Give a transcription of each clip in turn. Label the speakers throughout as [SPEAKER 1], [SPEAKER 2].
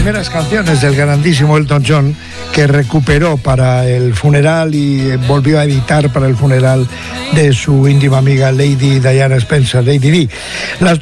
[SPEAKER 1] primeras canciones del grandísimo Elton John, que recuperó para el funeral y volvió a editar para el funeral de su íntima amiga Lady Diana Spencer, Lady Di. Las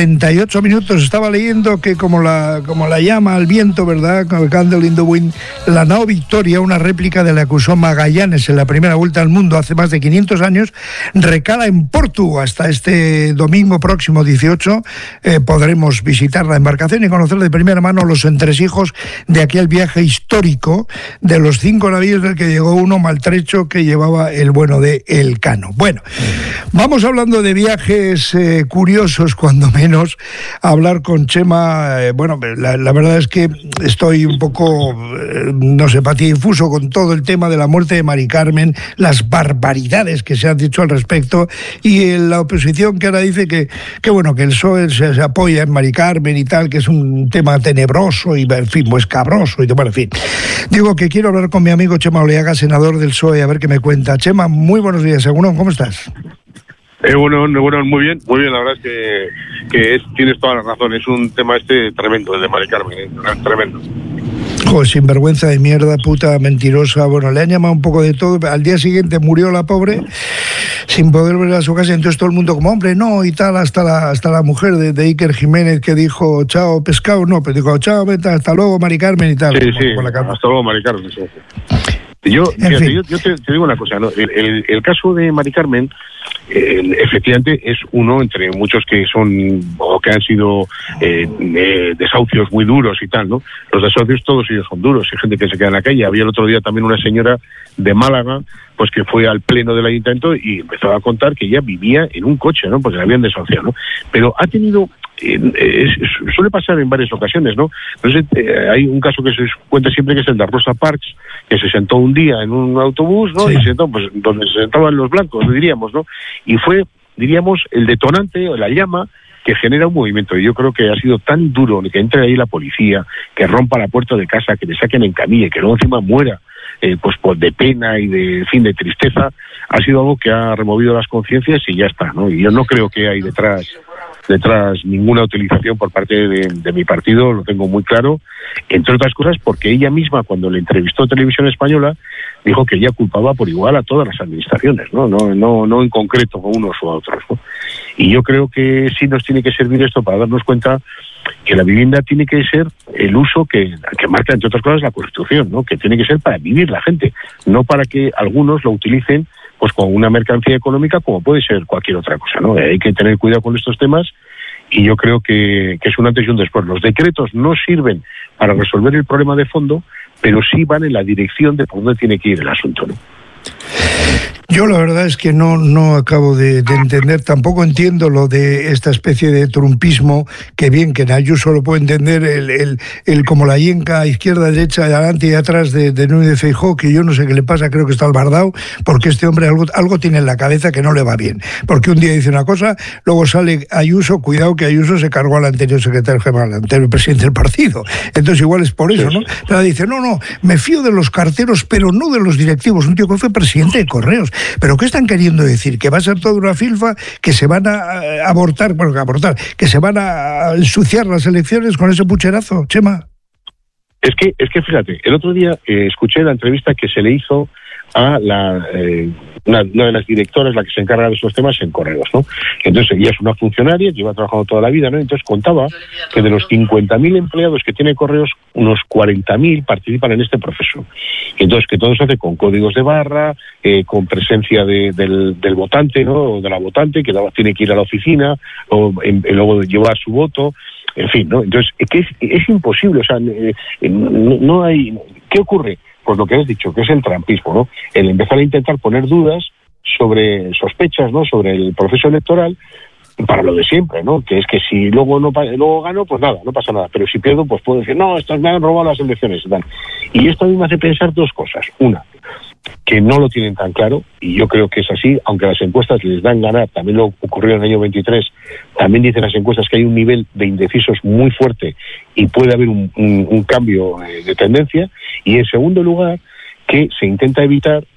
[SPEAKER 1] 12:38 estaba leyendo que como la llama al viento, ¿verdad? Candle in the Wind, la nao Victoria, una réplica de la que usó Magallanes en la primera vuelta al mundo hace más de 500 años, recala en Porto. Hasta este domingo próximo 18 podremos visitar la embarcación y conocer de primera mano los entresijos de aquel viaje histórico de los 5 navíos del que llegó uno maltrecho que llevaba el bueno de Elcano. Bueno, vamos hablando de viajes curiosos, cuando menos, a hablar con Chema. Bueno, la verdad es que estoy un poco, no sé, patidifuso con todo el tema de la muerte de Mari Carmen, las barbaridades que se han dicho al respecto, y la oposición que ahora dice que bueno, que el PSOE se apoya en Mari Carmen y tal, que es un tema tenebroso y, en fin, pues cabroso y bueno, en fin. Digo que quiero hablar con mi amigo Chema Oleaga, senador del PSOE, a ver qué me cuenta. Chema, muy buenos días. Egunon, ¿cómo estás?
[SPEAKER 2] Bueno, muy bien, la verdad es que tienes toda la razón, es un tema tremendo, el de Mari Carmen, tremendo.
[SPEAKER 1] Joder, sinvergüenza de mierda, puta mentirosa. Bueno, le han llamado un poco de todo. Al día siguiente murió la pobre sin poder volver a su casa. Entonces todo el mundo como, hombre, no, y tal, hasta la mujer de Iker Jiménez, que dijo, chao, pescado, no, pero dijo, chao, vete, hasta luego, Mari Carmen y tal.
[SPEAKER 2] Sí, hasta luego, Mari Carmen, sí. Yo te digo una cosa, ¿no? El caso de Mari Carmen, efectivamente es uno entre muchos que son o que han sido desahucios muy duros y tal, ¿no? Los desahucios todos ellos son duros, hay gente que se queda en la calle. Había el otro día también una señora de Málaga, pues que fue al pleno del ayuntamiento y empezó a contar que ella vivía en un coche, ¿no? Porque la habían desahuciado, ¿no? Pero ha tenido suele pasar en varias ocasiones, ¿no? Entonces, hay un caso que se cuenta siempre, que es el de Rosa Parks, que se sentó un día en un autobús, ¿no? Sí. Y se sentó, pues, donde se sentaban los blancos, diríamos, ¿no? Y fue, diríamos, el detonante o la llama que genera un movimiento. Y yo creo que ha sido tan duro que entre ahí la policía, que rompa la puerta de casa, que le saquen en camilla y que luego encima muera, pues de pena y de tristeza, ha sido algo que ha removido las conciencias y ya está, ¿no? Y yo no creo que hay detrás ninguna utilización por parte de mi partido, lo tengo muy claro, entre otras cosas porque ella misma, cuando le entrevistó Televisión Española, dijo que ella culpaba por igual a todas las administraciones, no en concreto a unos o a otros, ¿no? Y yo creo que sí nos tiene que servir esto para darnos cuenta que la vivienda tiene que ser el uso que marca, entre otras cosas, la Constitución, ¿no? Que tiene que ser para vivir la gente, no para que algunos lo utilicen pues como una mercancía económica, como puede ser cualquier otra cosa, ¿no? Hay que tener cuidado con estos temas y yo creo que es un antes y un después. Los decretos no sirven para resolver el problema de fondo, pero sí van en la dirección de por dónde tiene que ir el asunto, ¿no?
[SPEAKER 1] Yo la verdad es que no acabo de entender, tampoco entiendo lo de esta especie de trumpismo, que bien, que Ayuso lo puede entender, el como la yenca izquierda, derecha, adelante y atrás de Núñez Feijóo, que yo no sé qué le pasa, creo que está albardado, porque este hombre algo tiene en la cabeza que no le va bien, porque un día dice una cosa, luego sale Ayuso, cuidado que Ayuso se cargó al anterior secretario general, al anterior presidente del partido, entonces igual es por eso, ¿no? Pero dice, no, me fío de los carteros, pero no de los directivos, un tío que fue presidente de Correos. ¿Pero qué están queriendo decir? ¿Que va a ser toda una filfa? ¿Que se van a abortar? ¿Que se van a ensuciar las elecciones con ese pucherazo, Chema?
[SPEAKER 2] Es que fíjate, el otro día escuché la entrevista que se le hizo a una de las directoras, la que se encarga de esos temas en Correos, ¿no? Entonces ella es una funcionaria, lleva trabajando toda la vida, ¿no? Entonces contaba que de los 50.000 empleados que tiene Correos, unos 40.000 participan en este proceso. Entonces que todo se hace con códigos de barra, con presencia del votante, ¿no? O de la votante, que tiene que ir a la oficina, o luego llevar su voto, en fin, ¿no? Entonces es imposible, o sea, no hay... ¿Qué ocurre? Pues lo que has dicho, que es el trampismo, ¿no? El empezar a intentar poner dudas sobre sospechas, ¿no? Sobre el proceso electoral, para lo de siempre, ¿no? Que es que si luego gano, pues nada, no pasa nada. Pero si pierdo, pues puedo decir, no, estos me han robado las elecciones y tal. Y esto a mí me hace pensar dos cosas. Una, que no lo tienen tan claro, y yo creo que es así, aunque las encuestas les dan ganar, también lo ocurrió en el año 23, también dicen las encuestas que hay un nivel de indecisos muy fuerte y puede haber un cambio de tendencia. Y en segundo lugar, que se intenta evitar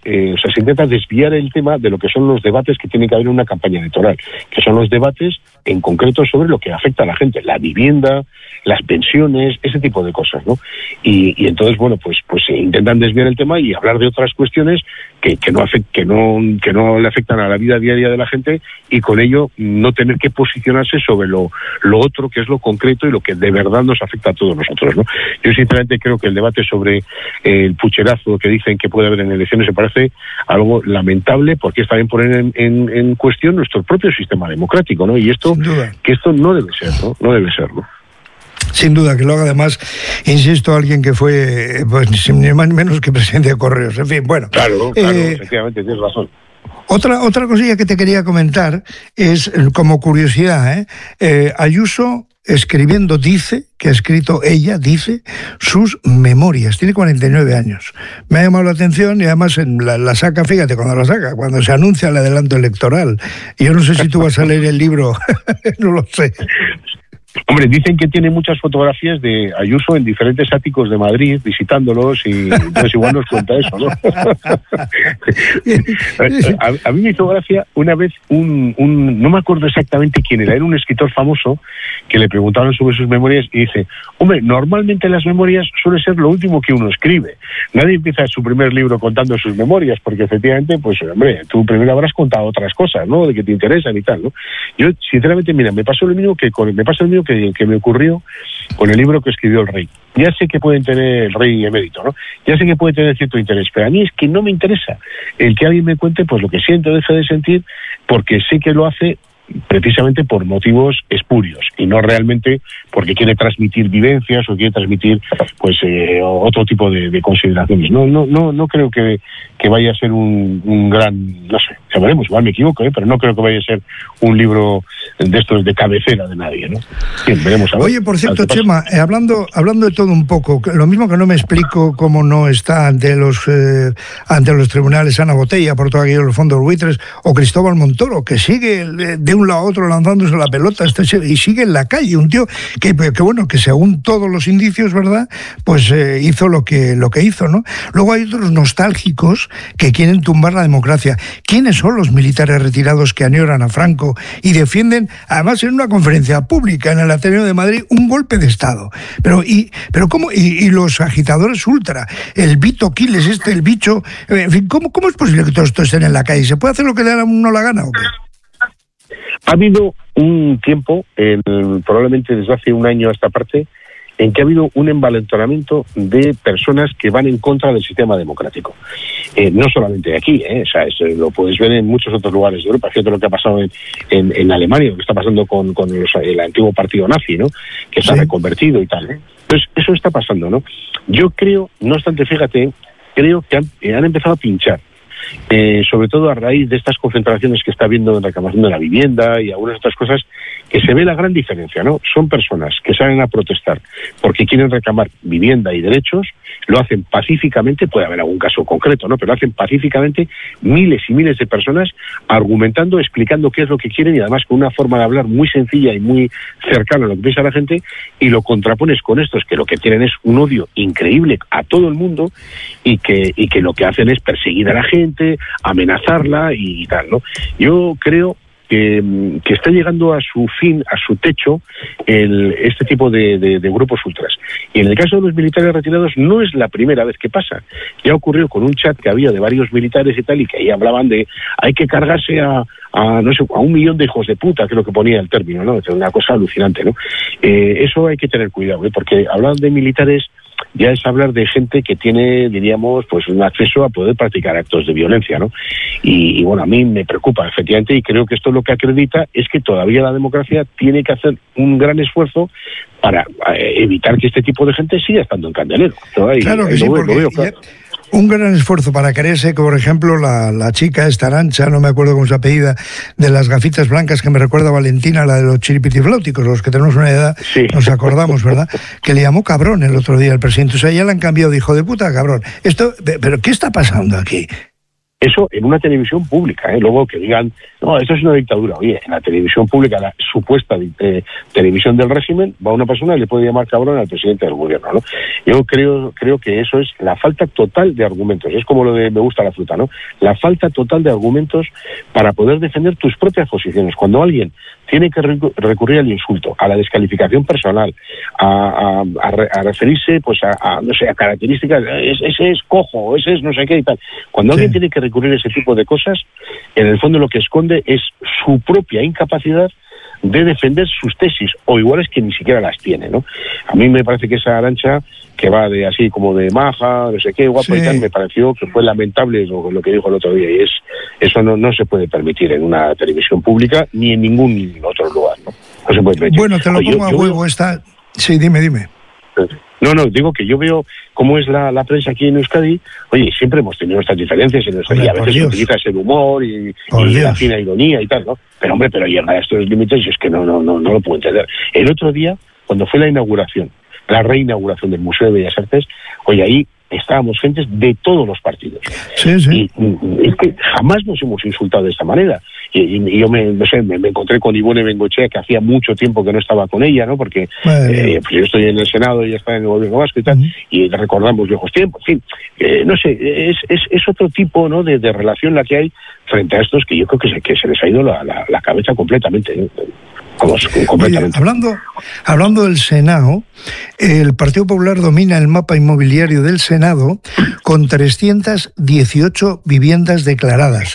[SPEAKER 2] se intenta desviar el tema de lo que son los debates que tiene que haber en una campaña electoral, que son los debates en concreto sobre lo que afecta a la gente, la vivienda, las pensiones, ese tipo de cosas, ¿no? Y entonces, bueno, pues intentan desviar el tema y hablar de otras cuestiones que no le afectan a la vida diaria de la gente, y con ello no tener que posicionarse sobre lo otro, que es lo concreto y lo que de verdad nos afecta a todos nosotros, ¿no? Yo sinceramente creo que el debate sobre el pucherazo que dicen que puede haber en elecciones me parece algo lamentable, porque es también poner en cuestión nuestro propio sistema democrático, ¿no? Y esto no debe ser, ¿no? No debe serlo.
[SPEAKER 1] Sin duda, que lo haga además, insisto, alguien que fue, pues, ni más ni menos que presidente de Correos. En fin, bueno.
[SPEAKER 2] Claro, efectivamente, tienes razón.
[SPEAKER 1] Otra cosilla que te quería comentar es, como curiosidad, Ayuso escribiendo dice sus memorias. Tiene 49 años. Me ha llamado la atención, y además la saca, fíjate, cuando se anuncia el adelanto electoral. Y yo no sé si tú vas a leer el libro, no lo sé.
[SPEAKER 2] Hombre, dicen que tiene muchas fotografías de Ayuso en diferentes áticos de Madrid, visitándolos, y entonces igual nos cuenta eso, ¿no? a mí me hizo gracia una vez no me acuerdo exactamente quién era un escritor famoso que le preguntaron sobre sus memorias y dice: hombre, normalmente las memorias suele ser lo último que uno escribe. Nadie empieza su primer libro contando sus memorias, porque efectivamente, pues, hombre, tú primero habrás contado otras cosas, ¿no?, de que te interesan y tal, ¿no? Yo, sinceramente, mira, me pasa lo mismo que me ocurrió con el libro que escribió el rey. Ya sé que pueden tener, el rey emérito, ¿no? Ya sé que puede tener cierto interés, pero a mí es que no me interesa el que alguien me cuente pues lo que siente o deja de sentir, porque sé que lo hace precisamente por motivos espurios y no realmente porque quiere transmitir vivencias o quiere transmitir pues otro tipo de consideraciones. No creo que vaya a ser un gran, no sé, ya veremos, igual me equivoco, pero no creo que vaya a ser un libro de estos de cabecera de nadie, ¿no? Bien, veremos a ver.
[SPEAKER 1] Oye, por cierto, Chema, hablando de todo un poco, lo mismo que no me explico cómo no está ante los tribunales Ana Botella por todo aquello de los fondos buitres, o Cristóbal Montoro, que sigue de un lado a otro lanzándose la pelota y sigue en la calle, un tío que bueno, que según todos los indicios, ¿verdad?, pues hizo lo que hizo, ¿no? Luego hay otros nostálgicos que quieren tumbar la democracia. ¿Quiénes son los militares retirados que añoran a Franco y defienden, además en una conferencia pública en el Ateneo de Madrid, un golpe de Estado? Pero ¿cómo? Y los agitadores ultra, el Vito Quiles, el bicho, en fin, ¿cómo es posible que todo esto estén en la calle? ¿Se puede hacer lo que le da a uno la gana o qué?
[SPEAKER 2] Ha habido un tiempo, probablemente desde hace un año a esta parte, en que ha habido un envalentonamiento de personas que van en contra del sistema democrático. No solamente aquí, o sea, lo puedes ver en muchos otros lugares de Europa. Fíjate lo que ha pasado en Alemania, lo que está pasando con el antiguo partido nazi, ¿no?, que se ha reconvertido y tal. Entonces, eso está pasando, ¿no? Yo creo, no obstante, fíjate, creo que han empezado a pinchar. Sobre todo a raíz de estas concentraciones que está habiendo en reclamación de la vivienda y algunas otras cosas, que se ve la gran diferencia, ¿no? Son personas que salen a protestar porque quieren reclamar vivienda y derechos, lo hacen pacíficamente, puede haber algún caso concreto, ¿no?, pero lo hacen pacíficamente, miles y miles de personas argumentando, explicando qué es lo que quieren, y además con una forma de hablar muy sencilla y muy cercana a lo que piensa la gente, y lo contrapones con estos que lo que tienen es un odio increíble a todo el mundo y que lo que hacen es perseguir a la gente, amenazarla y tal, ¿no? Yo creo que está llegando a su fin, a su techo, este tipo de grupos ultras. Y en el caso de los militares retirados no es la primera vez que pasa. Ya ocurrió con un chat que había de varios militares y tal, y que ahí hablaban de hay que cargarse a 1 millón de hijos de puta, que es lo que ponía el término, ¿no? Es una cosa alucinante, ¿no? Eso hay que tener cuidado, porque hablar de militares ya es hablar de gente que tiene, diríamos, pues un acceso a poder practicar actos de violencia, ¿no? Y bueno, a mí me preocupa, efectivamente, y creo que esto lo que acredita es que todavía la democracia tiene que hacer un gran esfuerzo para evitar que este tipo de gente siga estando en candelero.
[SPEAKER 1] Claro que sí, porque lo veo, claro. Un gran esfuerzo para creerse que, por ejemplo, la chica esta Arancha, no me acuerdo cómo se apellida, de las gafitas blancas, que me recuerda a Valentina, la de los chiripitifláuticos, los que tenemos una edad, sí, nos acordamos, ¿verdad?, que le llamó cabrón el otro día al presidente. O sea, ya le han cambiado de hijo de puta a cabrón. ¿Pero qué está pasando aquí?
[SPEAKER 2] Eso en una televisión pública, luego que digan, no, esto es una dictadura. Oye, en la televisión pública, la supuesta televisión del régimen, va una persona y le puede llamar cabrón al presidente del gobierno, ¿no? Yo creo que eso es la falta total de argumentos. Es como lo de me gusta la fruta, ¿no? La falta total de argumentos para poder defender tus propias posiciones. Cuando alguien tiene que recurrir al insulto, a la descalificación personal, a referirse pues no sé, a características, ese es cojo, ese es no sé qué y tal. Cuando alguien tiene que recurrir a ese tipo de cosas, en el fondo lo que esconde es su propia incapacidad de defender sus tesis, o igual es que ni siquiera las tiene, ¿no? A mí me parece que esa Arantxa, que va de así como de maja, no sé qué, guapo y tal, me pareció que fue lamentable lo que dijo el otro día, y eso no se puede permitir en una televisión pública ni en ningún otro lugar, ¿no? No se puede permitir.
[SPEAKER 1] Bueno, te lo pongo a huevo esta... Sí, dime.
[SPEAKER 2] No, digo que yo veo cómo es la prensa aquí en Euskadi. Oye, siempre hemos tenido nuestras diferencias en Euskadi, a veces se utiliza el humor y la fina ironía y tal, ¿no? Pero llega a estos límites y es que no lo puedo entender. El otro día, cuando fue la reinauguración del Museo de Bellas Artes, oye, ahí estábamos gentes de todos los partidos.
[SPEAKER 1] Sí.
[SPEAKER 2] Y es que jamás nos hemos insultado de esta manera. Y yo me encontré con Ivone Bengoechea, que hacía mucho tiempo que no estaba con ella, ¿no? Porque pues yo estoy en el Senado y ella está en el gobierno vasco y tal, y recordamos viejos tiempos. En fin, no sé, es otro tipo, ¿no? de relación la que hay frente a estos que yo creo que se les ha ido la cabeza completamente, ¿no?
[SPEAKER 1] Oye, hablando del Senado, el Partido Popular domina el mapa inmobiliario del Senado con 318 viviendas declaradas.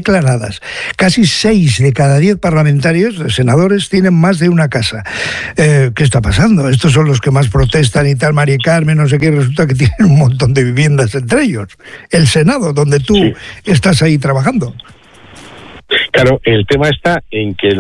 [SPEAKER 1] Casi 6 de cada 10 parlamentarios, senadores, tienen más de una casa. ¿Qué está pasando? Estos son los que más protestan y tal, Mari Carmen, no sé qué, resulta que tienen un montón de viviendas entre ellos. El Senado, donde tú estás ahí trabajando.
[SPEAKER 2] Claro, el tema está en que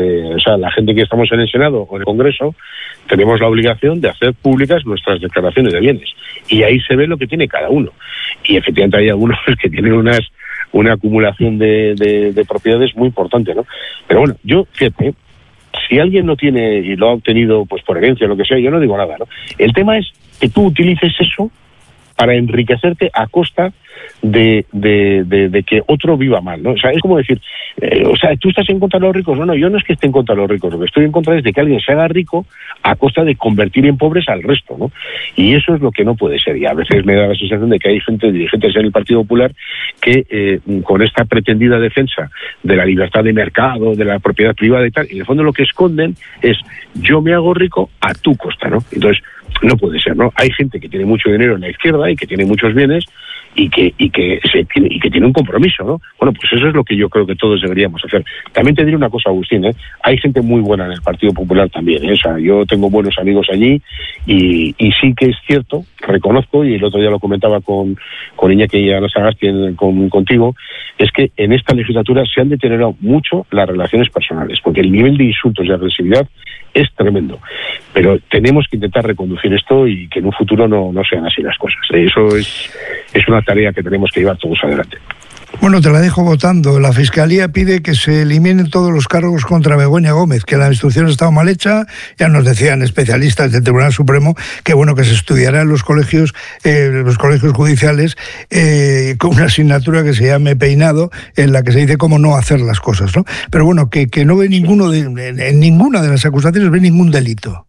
[SPEAKER 2] la gente que estamos en el Senado o en el Congreso tenemos la obligación de hacer públicas nuestras declaraciones de bienes, y ahí se ve lo que tiene cada uno, y efectivamente hay algunos que tienen una acumulación de propiedades muy importante, ¿no? Pero bueno, yo, fíjate, si alguien no tiene y lo ha obtenido pues por herencia o lo que sea, yo no digo nada, ¿no? El tema es que tú utilices eso para enriquecerte a costa de que otro viva mal, ¿no? O sea, es como decir, tú estás en contra de los ricos. No, yo no es que esté en contra de los ricos, lo que estoy en contra es de que alguien se haga rico a costa de convertir en pobres al resto, ¿no? Y eso es lo que no puede ser, y a veces me da la sensación de que hay dirigentes en el Partido Popular que con esta pretendida defensa de la libertad de mercado, de la propiedad privada y tal, y en el fondo lo que esconden es yo me hago rico a tu costa, ¿no? Entonces, no puede ser, ¿no? Hay gente que tiene mucho dinero en la izquierda y que tiene muchos bienes y que tiene un compromiso, ¿no? Bueno, pues eso es lo que yo creo que todos deberíamos hacer. También te diré una cosa, Agustín, hay gente muy buena en el Partido Popular también, O sea, yo tengo buenos amigos allí y sí que es cierto, reconozco, y el otro día lo comentaba con Iñaki y Ana Sagasti contigo, es que en esta legislatura se han deteriorado mucho las relaciones personales, porque el nivel de insultos y agresividad es tremendo. Pero tenemos que intentar reconducir esto y que en un futuro no sean así las cosas. Eso es una tarea que tenemos que llevar todos adelante.
[SPEAKER 1] Bueno, te la dejo votando. La Fiscalía pide que se eliminen todos los cargos contra Begoña Gómez, que la instrucción ha estado mal hecha. Ya nos decían especialistas del Tribunal Supremo que que se estudiará en los colegios judiciales con una asignatura que se llame Peinado, en la que se dice cómo no hacer las cosas, ¿no? Pero bueno, que no ve en ninguna de las acusaciones ve ningún delito.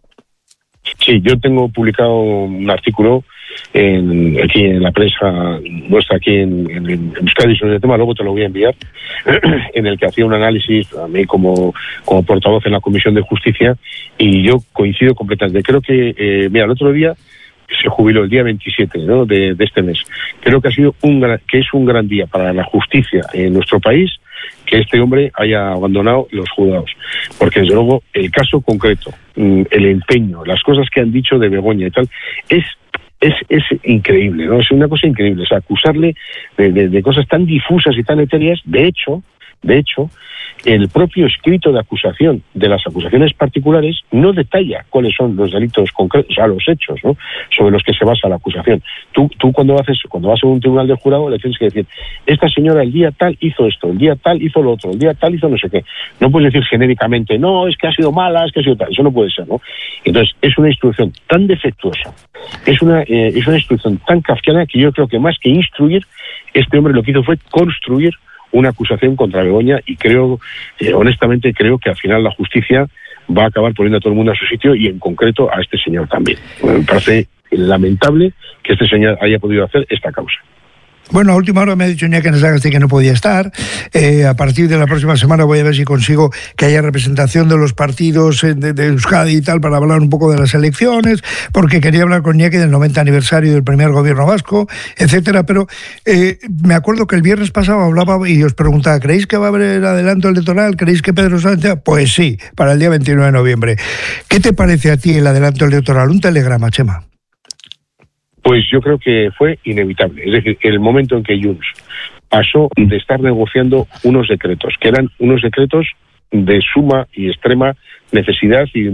[SPEAKER 2] Sí, yo tengo publicado un artículo aquí en la prensa nuestra aquí en Euskadi sobre el tema, luego te lo voy a enviar, en el que hacía un análisis a mí como portavoz en la Comisión de Justicia, y yo coincido completamente. Creo que, el otro día se jubiló el día 27, ¿no? de este mes. Creo que es un gran día para la justicia en nuestro país que este hombre haya abandonado los juzgados, porque desde luego el caso concreto, el empeño, las cosas que han dicho de Begoña y tal, es increíble, ¿no? Es una cosa increíble, o sea, acusarle de cosas tan difusas y tan etéreas. De hecho, De hecho, el propio escrito de acusación de las acusaciones particulares no detalla cuáles son los delitos concretos, o sea, los hechos, ¿no?, sobre los que se basa la acusación. Tú cuando vas a un tribunal del jurado le tienes que decir, esta señora el día tal hizo esto, el día tal hizo lo otro, el día tal hizo no sé qué. No puedes decir genéricamente, no, es que ha sido mala, es que ha sido tal. Eso no puede ser, ¿no? Entonces, es una instrucción tan defectuosa, es una instrucción tan kafkiana que yo creo que más que instruir, este hombre lo que hizo fue construir una acusación contra Begoña y creo, honestamente creo que al final la justicia va a acabar poniendo a todo el mundo a su sitio y en concreto a este señor también. Me parece lamentable que este señor haya podido hacer esta causa.
[SPEAKER 1] Bueno, a última hora me ha dicho Iñaki Anasagasti que no podía estar. A partir de la próxima semana voy a ver si consigo que haya representación de los partidos de Euskadi y tal para hablar un poco de las elecciones, porque quería hablar con Iñaki del 90 aniversario del primer gobierno vasco, etcétera. Pero me acuerdo que el viernes pasado hablaba y os preguntaba, ¿creéis que va a haber adelanto electoral? ¿Creéis que Pedro Sánchez? Pues sí, para el día 29 de noviembre. ¿Qué te parece a ti el adelanto electoral? Un telegrama, Chema.
[SPEAKER 2] Pues yo creo que fue inevitable. Es decir, el momento en que Junts pasó de estar negociando unos decretos, que eran unos decretos de suma y extrema necesidad y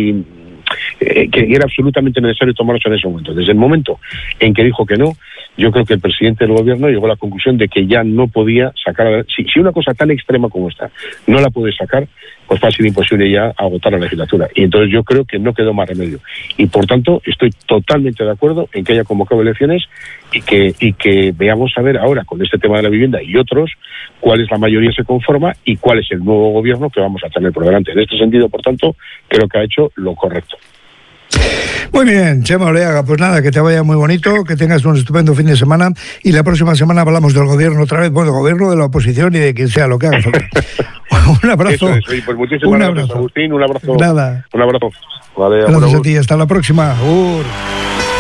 [SPEAKER 2] que era absolutamente necesario tomarlos en ese momento. Desde el momento en que dijo que no, yo creo que el presidente del gobierno llegó a la conclusión de que ya no podía sacar... Si una cosa tan extrema como esta no la puede sacar, pues va a ser imposible ya agotar la legislatura. Y entonces yo creo que no quedó más remedio. Y por tanto, estoy totalmente de acuerdo en que haya convocado elecciones y que veamos a ver ahora, con este tema de la vivienda y otros, cuál es la mayoría se conforma y cuál es el nuevo gobierno que vamos a tener por delante. En este sentido, por tanto, creo que ha hecho lo correcto.
[SPEAKER 1] Muy bien, Chema Oleaga, pues nada, que te vaya muy bonito, que tengas un estupendo fin de semana y la próxima semana hablamos del gobierno otra vez, bueno, gobierno, de la oposición y de quien sea, lo que haga falta. Un abrazo.
[SPEAKER 2] Eso es, pues muchísimas gracias, Agustín, un abrazo.
[SPEAKER 1] Nada.
[SPEAKER 2] Un abrazo. Vale,
[SPEAKER 1] gracias a ti, hasta la próxima.